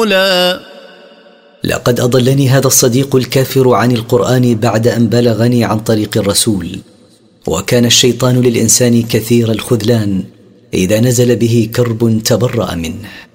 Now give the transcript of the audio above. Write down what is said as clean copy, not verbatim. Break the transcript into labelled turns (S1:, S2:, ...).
S1: رسولا.
S2: لقد أضلني هذا الصديق الكافر عن القرآن بعد أن بلغني عن طريق الرسول. وكان الشيطان للإنسان كثير الخذلان، إذا نزل به كرب تبرأ منه.